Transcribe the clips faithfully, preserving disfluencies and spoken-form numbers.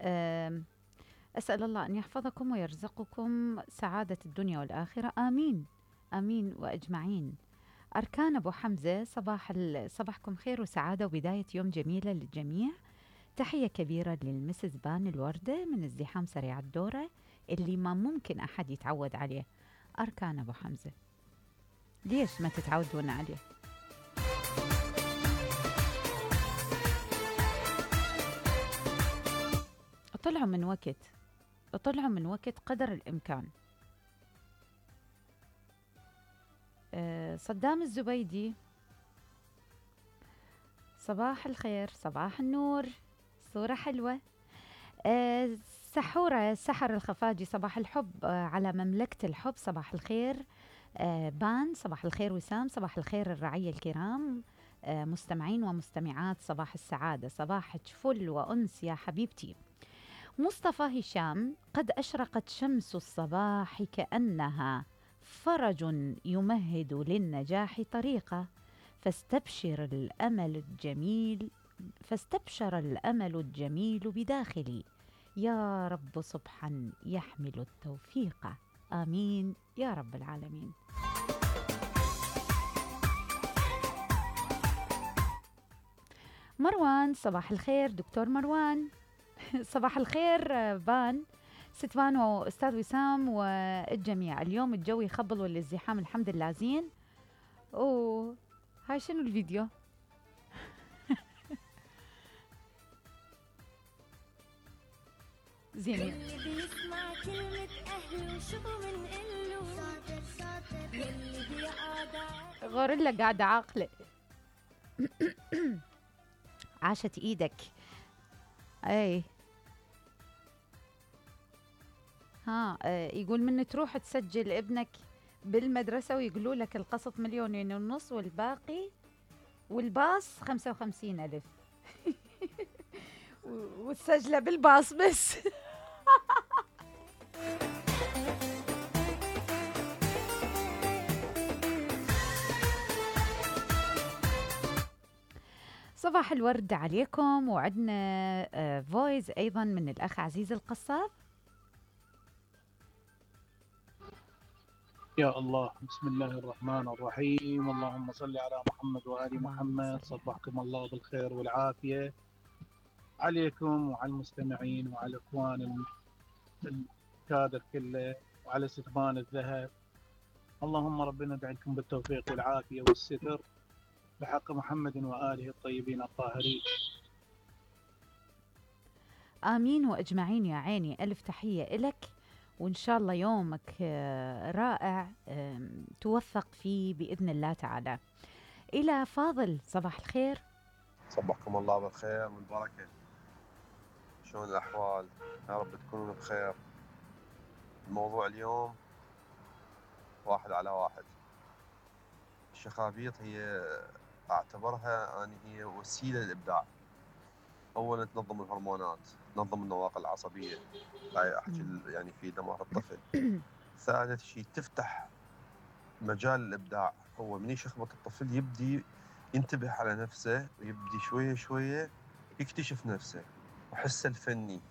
آم، أسأل الله أن يحفظكم ويرزقكم سعادة الدنيا والآخرة، آمين آمين وأجمعين. أركان أبو حمزة، صباح ال- صباحكم خير وسعادة وبداية يوم جميلة للجميع. تحية كبيرة للمسز بان الوردة من ازدحام سريع الدورة اللي ما ممكن أحد يتعود عليه. أركان أبو حمزة، ليش ما تتعودون عليه؟ طلعوا من وقت، طلعوا من وقت قدر الإمكان. أه صدام الزبيدي، صباح الخير، صباح النور، صورة حلوة. أه سحورة سحر الخفاجي، صباح الحب أه على مملكة الحب، صباح الخير. أه بان، صباح الخير. وسام، صباح الخير الرعية الكرام. أه مستمعين ومستمعات، صباح السعادة، صباحك فل وأنس يا حبيبتي. مصطفى هشام، قد أشرقت شمس الصباح كأنها فرج يمهد للنجاح طريقة، فاستبشر الأمل الجميل فاستبشر الأمل الجميل بداخلي، يا رب صبحا يحمل التوفيق، آمين يا رب العالمين. مروان، صباح الخير دكتور مروان. صباح الخير آه، بان، ست بان واستاذ وسام والجميع. اليوم الجو يخبل والازدحام الحمد لله زين. اوه، هاي شنو الفيديو؟ زين. اللي بيسمع كلمة أهله شو بنقله صادر صادر، واللي بيقعد غوريلا قاعدة عاقلة. عاشت ايدك. اي. ها آه، يقول من تروح تسجل ابنك بالمدرسة ويقولوا لك القسط مليونين ونص والباقي والباص خمسة وخمسين ألف و- وتسجله بالباص بس. صباح الورد عليكم. وعندنا آه، فويس أيضا من الأخ عزيز القصاب. يا الله، بسم الله الرحمن الرحيم، اللهم صل على محمد وآل اللهم محمد. صل على صبحكم الله بالخير والعافية عليكم وعلى المستمعين وعلى إخوان الكادر كله وعلى ستبان الذهب. اللهم ربنا ادعي لكم بالتوفيق والعافية والستر بحق محمد وآله الطيبين الطاهرين. آمين وأجمعين يا عيني. ألف تحية إلك، وإن شاء الله يومك آه، رائع، آم، توفق فيه بإذن الله تعالى. إلى فاضل، صباح الخير. صبحكم الله بالخير والبركة. شلون الأحوال؟ يا رب تكونون بخير. الموضوع اليوم واحد على واحد. الشخابيط هي أعتبرها أنا هي وسيلة للإبداع. أولا تنظم الهرمونات، تنظم النواقل العصبية، هاي أحكي مم. يعني في دماغ الطفل. ثالث شيء تفتح مجال الإبداع. هو من يشخبط الطفل يبدي ينتبه على نفسه ويبدي شوية شوية يكتشف نفسه وحسه الفني،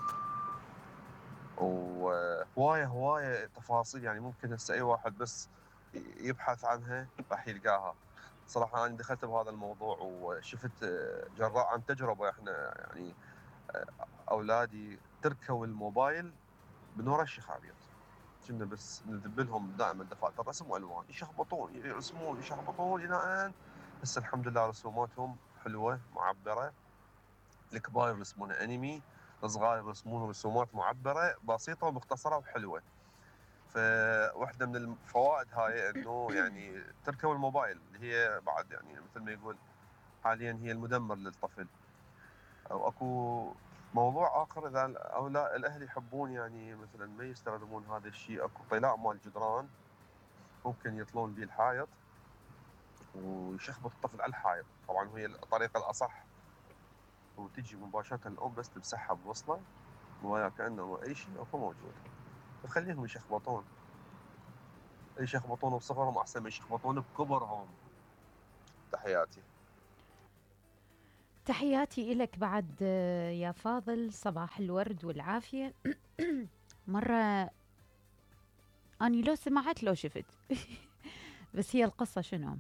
وهواية هواية تفاصيل يعني ممكن هسه أي واحد بس يبحث عنها راح يلقاها. صراحة أنا دخلت بهذا الموضوع وشفت جراء عن تجربة. إحنا يعني أولادي تركوا الموبايل من وراء الشخابيط. كنا بس نذب لهم دائما دفاتر رسم والوان يشخبطون يرسمون يشخبطون الى ان هسه الحمد لله رسوماتهم حلوه معبره. الكبار يرسمون انمي، الصغار يرسمون رسومات معبره بسيطه ومختصره وحلوه. فواحده من الفوائد هاي انه يعني تركوا الموبايل اللي هي بعد يعني مثل ما يقول حاليا هي المدمر للطفل. او اكو موضوع اخر، اذا اولاد الاهل يحبون يعني مثلا ما يستخدمون هذا الشيء، اكو طلاء مال جدران ممكن يطلون به الحائط ويشخبط الطفل على الحائط. طبعا هي الطريقه الاصح، وتجي مباشره الام بس تمسحها بوصله ويا كانه اي شيء اكو موجود، وخليهم يشخبطون. يشخبطون بصغرهم احسن ما يشخبطون بكبرهم. تحياتي. تحياتي إلك بعد آه، يا فاضل، صباح الورد والعافية. مرة أني لو سمعت لو شفت بس هي القصة شنو؟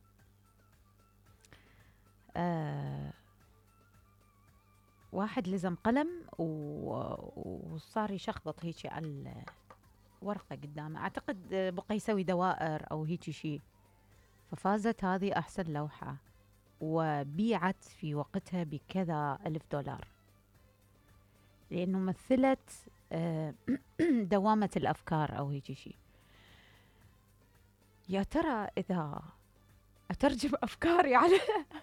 آه واحد لزم قلم و- وصار يشخبط هيك على الورقة قدامه، أعتقد آه، بقى يسوي دوائر أو هيك شيء، ففازت هذه أحسن لوحة وبيعت في وقتها بكذا ألف دولار، لأنه مثلت آه، دوامة الأفكار أو هيك شيء. يا ترى إذا أترجم أفكاري على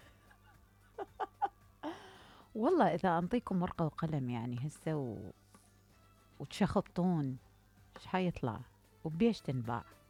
والله إذا أنطيكم ورقة وقلم يعني هسه و... وتشخبطون، إيش حيطلع وبيش تنباع؟